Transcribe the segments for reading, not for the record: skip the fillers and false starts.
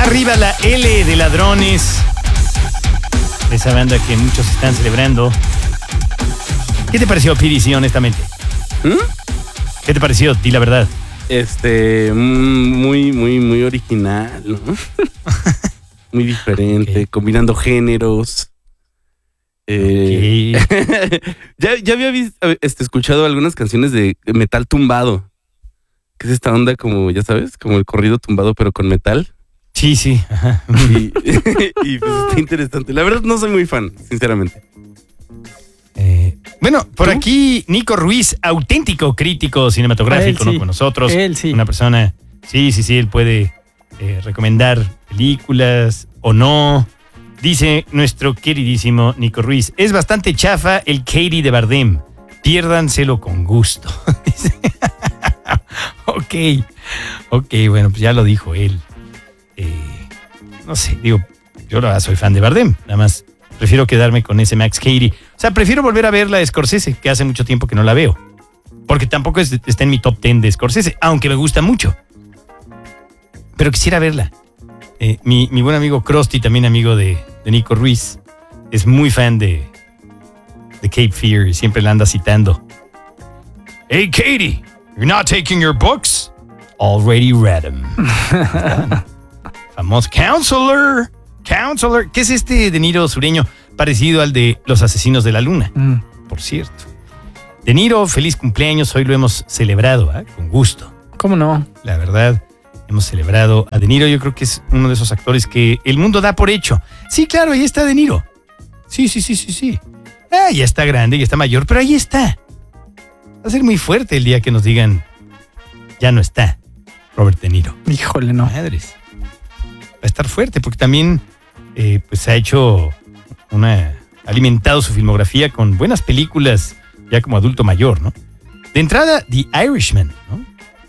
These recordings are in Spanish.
arriba la L de Ladrones. Esa banda que muchos están celebrando. ¿Qué te pareció, Piri, sí, honestamente? ¿Qué te pareció? Di la verdad. Muy original, ¿no? Muy diferente, okay. Combinando géneros. Okay. ya había escuchado algunas canciones de metal tumbado. Que es esta onda como, ya sabes, como el corrido tumbado, pero con metal. Sí. Ajá. Y pues está interesante. La verdad no soy muy fan, sinceramente. Bueno, por aquí Nico Ruiz, auténtico crítico cinematográfico, ¿no? Con nosotros. Él sí. Una persona, sí, él puede recomendar películas o no. Dice nuestro queridísimo Nico Ruiz, es bastante chafa el Katie de Bardem. Piérdanselo con gusto. Ok, bueno, pues ya lo dijo él. No sé, digo, yo soy fan de Bardem, nada más prefiero quedarme con ese Max Cady. O sea, prefiero volver a ver la de Scorsese, que hace mucho tiempo que no la veo. Porque tampoco está en mi top 10 de Scorsese, aunque me gusta mucho. Pero quisiera verla. Mi buen amigo Krusty, también amigo de Nico Ruiz, es muy fan de Cape Fear y siempre la anda citando. Hey, Katie, you're not taking your books? Already read them. Famoso Counselor. ¿Qué es este De Niro sureño? Parecido al de Los Asesinos de la Luna, por cierto. De Niro, feliz cumpleaños. Hoy lo hemos celebrado, con gusto. ¿Cómo no? La verdad, hemos celebrado a De Niro. Yo creo que es uno de esos actores que el mundo da por hecho. Sí, claro, ahí está De Niro. Sí. Ya está grande, ya está mayor, pero ahí está. Va a ser muy fuerte el día que nos digan, ya no está Robert De Niro. Híjole, no. Madres. Va a estar fuerte porque también pues ha hecho ha alimentado su filmografía con buenas películas ya como adulto mayor, ¿no? De entrada, The Irishman, ¿no?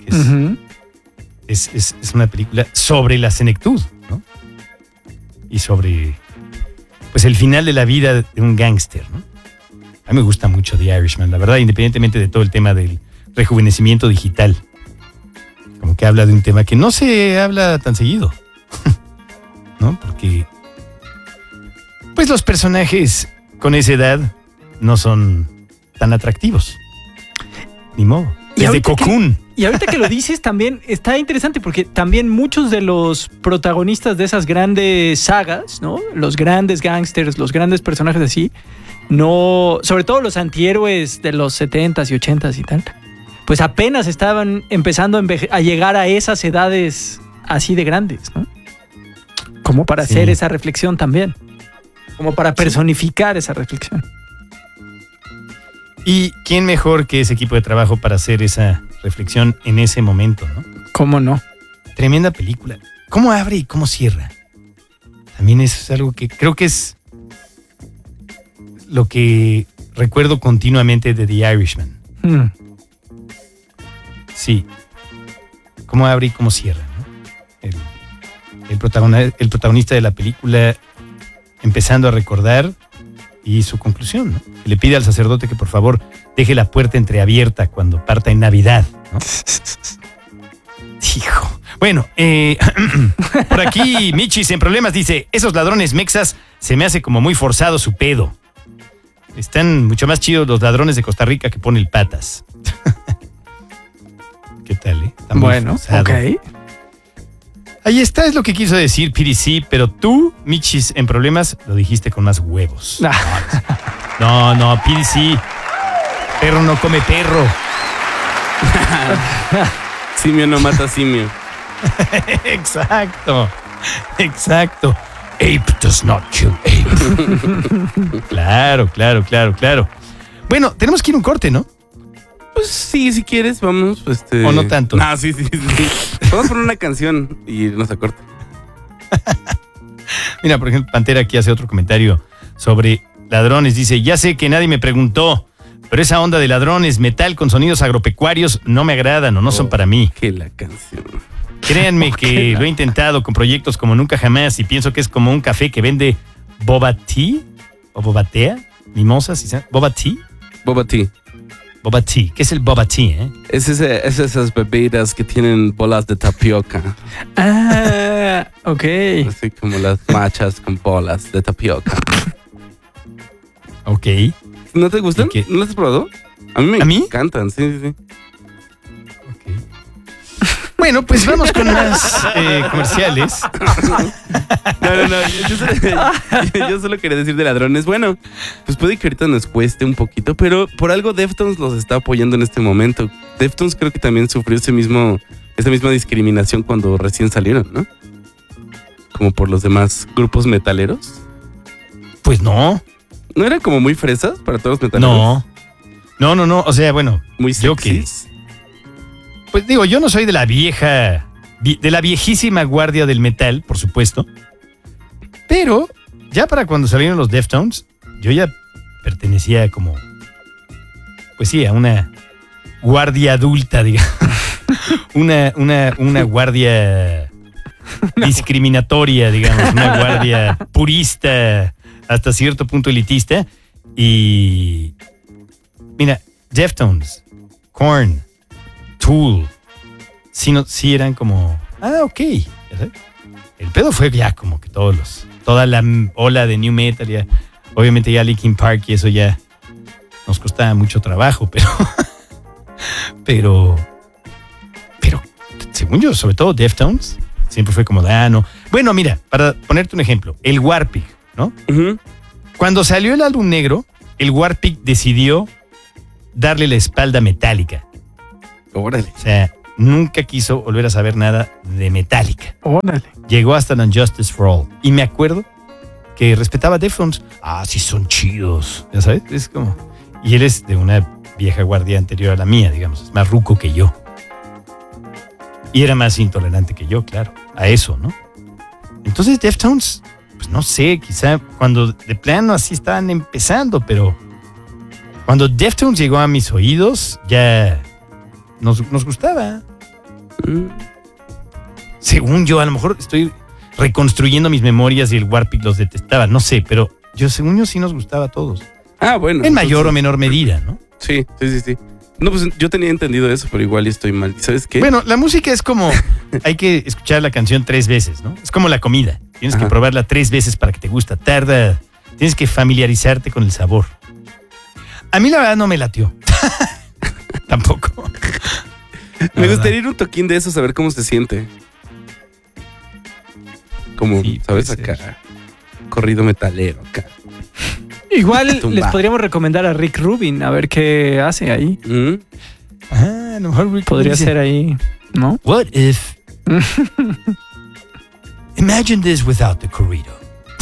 Es una película sobre la senectud, ¿no? Y sobre pues el final de la vida de un gángster, ¿no? A mí me gusta mucho The Irishman, la verdad, independientemente de todo el tema del rejuvenecimiento digital. Como que habla de un tema que no se habla tan seguido. ¿No? Porque pues los personajes con esa edad no son tan atractivos. Ni modo. Desde Cocoon. Y ahorita que lo dices también está interesante porque también muchos de los protagonistas de esas grandes sagas, ¿no? Los grandes gángsters, los grandes personajes así, no, sobre todo los antihéroes de los 70s y 80s y tal, pues apenas estaban empezando a llegar a esas edades así de grandes, ¿no? Como para hacer esa reflexión también. Como para personificar esa reflexión. ¿Y quién mejor que ese equipo de trabajo para hacer esa reflexión en ese momento, no? ¿Cómo no? Tremenda película. ¿Cómo abre y cómo cierra? También es algo que creo que es lo que recuerdo continuamente de The Irishman. Sí. ¿Cómo abre y cómo cierra, no? El protagonista de la película empezando a recordar y su conclusión, ¿no? Le pide al sacerdote que por favor deje la puerta entreabierta cuando parta en Navidad, ¿no? Hijo. Bueno, por aquí Michis en problemas dice, esos ladrones mexas se me hace como muy forzado su pedo. Están mucho más chidos los ladrones de Costa Rica que pone el patas. ¿Qué tal, Está muy bueno, forzado. Ok. Ahí está, es lo que quiso decir PDC, pero tú, Michis, en problemas, lo dijiste con más huevos. No, PDC. Perro no come perro. Simio no mata simio. Exacto. Ape does not kill ape. Claro. Bueno, tenemos que ir a un corte, ¿no? Pues sí, si quieres, vamos. O no tanto. No, sí. Vamos a poner una canción y nos acorta. Mira, por ejemplo, Pantera aquí hace otro comentario sobre ladrones. Dice, ya sé que nadie me preguntó, pero esa onda de ladrones, metal con sonidos agropecuarios no me agradan o no son para mí. Que la canción. Créanme que lo he intentado con proyectos como Nunca Jamás y pienso que es como un café que vende boba tea o bobatea, mimosas, boba tea. Boba tea. ¿Qué es el boba tea, Es esas bebidas que tienen bolas de tapioca. Ok. Así como las machas con bolas de tapioca. Ok. ¿No te gustan? ¿Y qué? ¿No las has probado? A mí me ¿A mí? encantan, sí. Ok. Bueno, pues vamos con más comerciales. No. Yo solo quería decir de ladrones. Bueno, pues puede que ahorita nos cueste un poquito, pero por algo Deftones los está apoyando en este momento. Deftones creo que también sufrió esa misma discriminación cuando recién salieron, ¿no? Como por los demás grupos metaleros. Pues no. ¿No eran como muy fresas para todos los metaleros? No. O sea, bueno, Muy yo que sexys. pues digo, yo no soy de la viejísima guardia del metal, por supuesto. Pero ya para cuando salieron los Deftones, yo ya pertenecía como, pues sí, a una guardia adulta, digamos. una guardia discriminatoria, digamos, una guardia purista, hasta cierto punto elitista. Y mira, Deftones, Korn, Tool, sí eran como, ok. ¿Sabes? El pedo fue ya como que toda la ola de new metal, ya, obviamente ya Linkin Park y eso ya nos costaba mucho trabajo, pero según yo, sobre todo Deftones, siempre fue como, no. Bueno, mira, para ponerte un ejemplo, el Warpig, ¿no? Ujú. Cuando salió el álbum negro, el Warpig decidió darle la espalda a Metallica. Órale. O sea, nunca quiso volver a saber nada de Metallica. Órale. Llegó hasta el Unjustice for All. Y me acuerdo que respetaba a Deftones. Sí son chidos. Ya sabes, es como... Y él es de una vieja guardia anterior a la mía, digamos. Es más ruco que yo. Y era más intolerante que yo, claro. A eso, ¿no? Entonces Deftones, pues no sé, quizá cuando de plano así estaban empezando, pero cuando Deftones llegó a mis oídos, ya nos gustaba. Según yo, a lo mejor estoy reconstruyendo mis memorias y el Warpig los detestaba, no sé, pero según yo sí nos gustaba a todos. Bueno. En mayor o menor medida, ¿no? Sí. No, pues yo tenía entendido eso, pero igual estoy mal. ¿Sabes qué? Bueno, la música es como, hay que escuchar la canción 3 veces, ¿no? Es como la comida. Tienes que probarla 3 veces para que te gusta. Tienes que familiarizarte con el sabor. A mí la verdad no me latió. Tampoco. Me gustaría ir un toquín de eso, saber cómo se siente. Como, Sí, ¿sabes? puede Acá. ser. Corrido metalero, acá. Igual Tumba. les podríamos recomendar a Rick Rubin a ver qué hace ahí. A lo mejor Rick Podría dice, ser ahí, ¿no? What if... Imagine this without the corrido.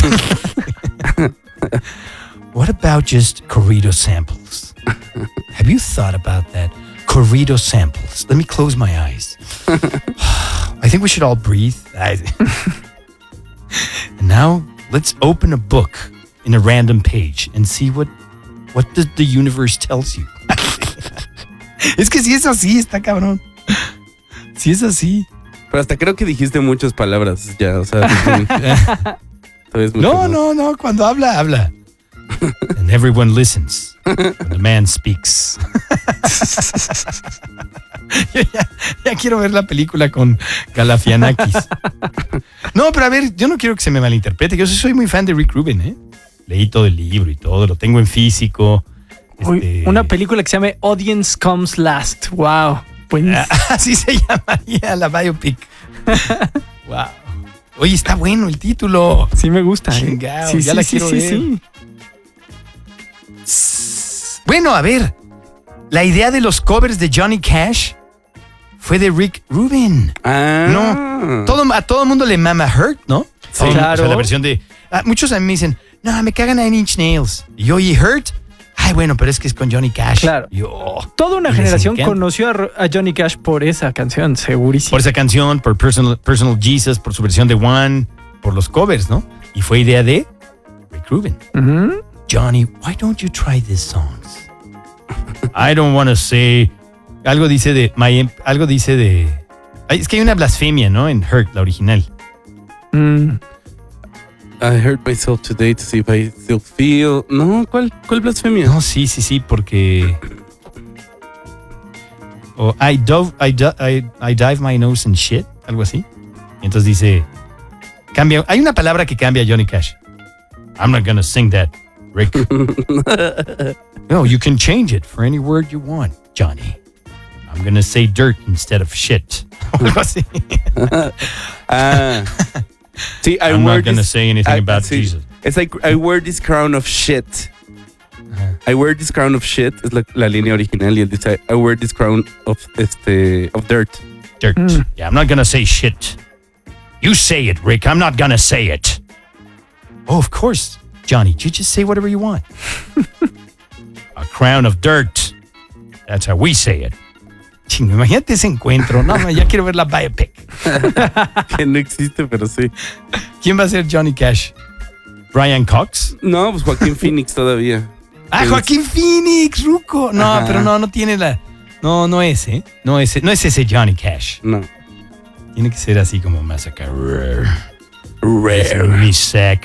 What about just corrido samples? Have you thought about that? Corrido samples. Let me close my eyes. I think we should all breathe. And now let's open a book in a random page and see what the universe tells you. Es que si es así, está cabrón. Si es así. Pero hasta creo que dijiste muchas palabras ya, o sea. ¿Sabes? No, cuando habla. And everyone listens when the man speaks. Yo ya quiero ver la película con Galafianakis. No, pero a ver, yo no quiero que se me malinterprete. Yo soy muy fan de Rick Rubin, ¿eh? Leí todo el libro y todo, lo tengo en físico. Uy, una película que se llama Audience Comes Last. Wow. Buenísimo. Así se llamaría la biopic. Wow. Oye, está bueno el título. Sí me gusta. Chingao, Sí, ya la quiero ver. Bueno, a ver. La idea de los covers de Johnny Cash fue de Rick Rubin. No, a todo mundo le mama Hurt, ¿no? Sí, O claro. sea, la versión de... muchos a mí me dicen, no, me cagan a Nine Inch Nails. Y yo, ¿y Hurt? Ay, bueno, pero es que es con Johnny Cash. Claro. Toda una les generación encanta. conoció a Johnny Cash por esa canción, segurísimo. Por esa canción, por Personal Jesus, por su versión de One, por los covers, ¿no? Y fue idea de Rick Rubin. Ujú. Johnny, why don't you try these songs? I don't want to say... Algo dice de... Es que hay una blasfemia, ¿no? En Hurt, la original. I hurt myself today to see if I still feel. No, ¿cuál blasfemia? No, sí, porque... I dive my nose in shit, algo así. Y entonces dice, Cambia. Hay una palabra que cambia a Johnny Cash. I'm not gonna sing that, Rick. No, you can change it for any word you want, Johnny. I'm gonna say dirt instead of shit. Algo así. Sí, I'm not gonna say anything about Jesus. It's like, I wear this crown of shit. I wear this crown of shit. Es la línea original y él dice, I wear this crown of dirt. Dirt. Yeah, I'm not gonna say shit. You say it, Rick. I'm not gonna say it. Oh, of course, Johnny. You just say whatever you want. A crown of dirt. That's how we say it. Chingo, imagínate ese encuentro. No, ya quiero ver la biopic. Que no existe, pero sí. ¿Quién va a ser Johnny Cash? ¿Brian Cox? No, pues Joaquín Phoenix todavía. Ah, Joaquín Phoenix, ruco. No, ajá, pero no tiene la... No es, ¿eh? No es ese Johnny Cash. No. Tiene que ser así como más acá. Rare. Mi sack.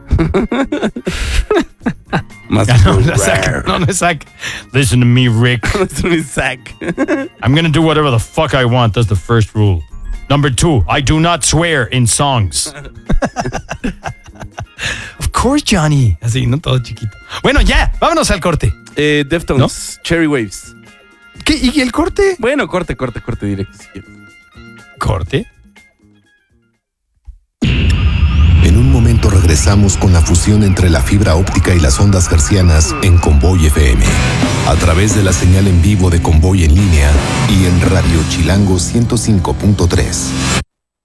Más no es sack. Listen to me, Rick. Listen to me, sack. I'm gonna do whatever the fuck I want. That's the first rule. Number 2, I do not swear in songs. Of course, Johnny. Así, no todo chiquito. Bueno, ya, vámonos al corte. Deftones, ¿no? Cherry Waves. ¿Qué? ¿Y el corte? Bueno, corte directo si quieres. ¿Corte? En un momento regresamos con la fusión entre la fibra óptica y las ondas hercianas en Convoy FM. A través de la señal en vivo de Convoy en línea y en Radio Chilango 105.3.